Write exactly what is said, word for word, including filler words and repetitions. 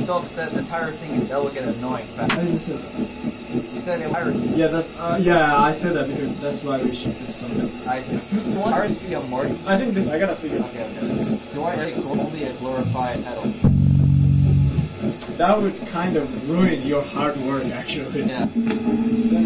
so upset. The entire thing that will get annoying fast. I didn't say that. You said it tired. Yeah, that's uh, yeah. I said that because that's why we ship this Sunday. I see. You, you want ours to be a more? I think this. I gotta figure. Okay, okay. Do I like only a glorified pedal? That would kind of ruin your hard work, actually. Yeah.